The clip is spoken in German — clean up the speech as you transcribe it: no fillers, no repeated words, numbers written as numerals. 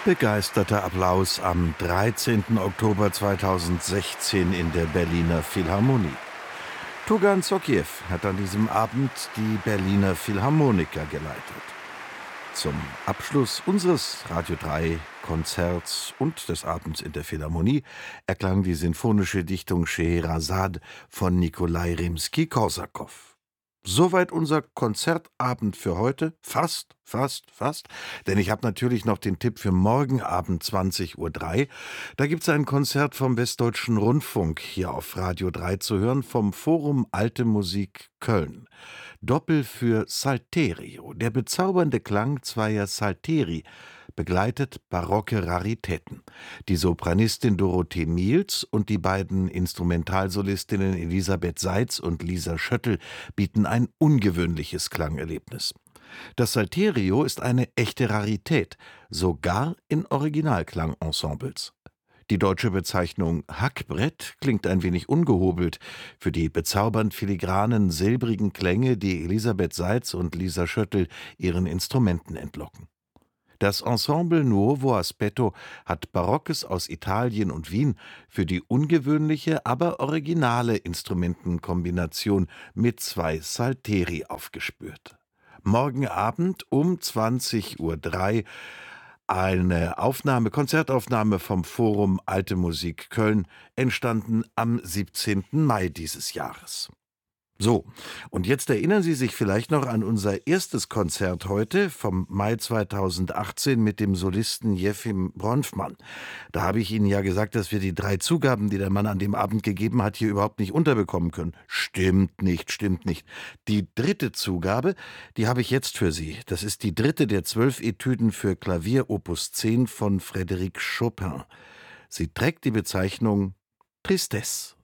Begeisterter Applaus am 13. Oktober 2016 in der Berliner Philharmonie. Tugan Sokiew hat an diesem Abend die Berliner Philharmoniker geleitet. Zum Abschluss unseres Radio 3 Konzerts und des Abends in der Philharmonie erklang die sinfonische Dichtung Scheherazade von Nikolai Rimski-Korsakow. Soweit unser Konzertabend für heute. Fast. Denn ich habe natürlich noch den Tipp für morgen Abend 20:03 Uhr. Da gibt es ein Konzert vom Westdeutschen Rundfunk hier auf Radio 3 zu hören, vom Forum Alte Musik Köln. Doppel für Salterio, der bezaubernde Klang zweier Salteri, begleitet barocke Raritäten. Die Sopranistin Dorothee Miels und die beiden Instrumentalsolistinnen Elisabeth Seitz und Lisa Schöttl bieten ein ungewöhnliches Klangerlebnis. Das Salterio ist eine echte Rarität, sogar in Originalklangensembles. Die deutsche Bezeichnung Hackbrett klingt ein wenig ungehobelt für die bezaubernd filigranen, silbrigen Klänge, die Elisabeth Seitz und Lisa Schöttl ihren Instrumenten entlocken. Das Ensemble Nuovo Aspetto hat Barockes aus Italien und Wien für die ungewöhnliche, aber originale Instrumentenkombination mit zwei Salteri aufgespürt. Morgen Abend um 20:03 Uhr eine Konzertaufnahme vom Forum Alte Musik Köln, entstanden am 17. Mai dieses Jahres. So, und jetzt erinnern Sie sich vielleicht noch an unser erstes Konzert heute vom Mai 2018 mit dem Solisten Jefim Bronfman. Da habe ich Ihnen ja gesagt, dass wir die 3 Zugaben, die der Mann an dem Abend gegeben hat, hier überhaupt nicht unterbekommen können. Stimmt nicht. Die 3. Zugabe, die habe ich jetzt für Sie. Das ist die 3. der 12 Etüden für Klavier Opus 10 von Frédéric Chopin. Sie trägt die Bezeichnung Tristesse.